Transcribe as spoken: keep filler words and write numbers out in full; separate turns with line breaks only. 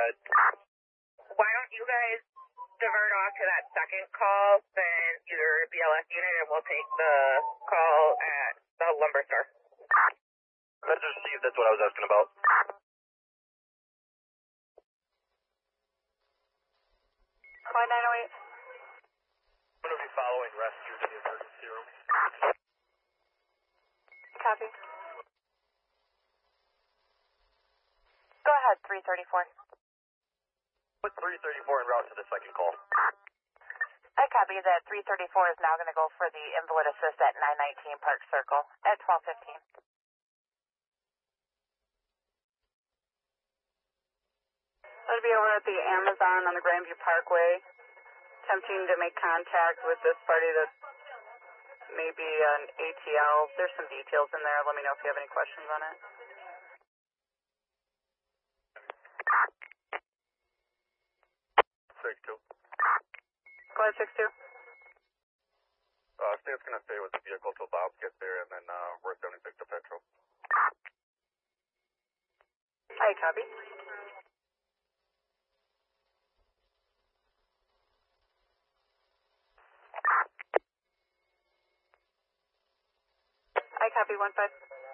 ahead.
Why don't you guys divert off to that second call, then your B L S unit, and we'll take the call at the lumber store.
Let's just see if that's what I was asking about.
Flight nine oh eight.
I'm going to be following rescue to the emergency room.
Copy. Go ahead, three thirty-four.
Put three thirty-four en route to the second call.
I copy that three thirty-four is now going to go for the invalid assist at nine nineteen Park Circle at twelve fifteen. That'll be over at the Amazon on the Grandview Parkway, attempting to make contact with this party that may be an A T L. There's some details in there. Let me know if you have any questions on it.
six two.
Go ahead, six two.
Uh, State's going to stay with the vehicle till Bob gets there, and then uh, we're seventy-six to Petro.
Hi, copy. I copy one five.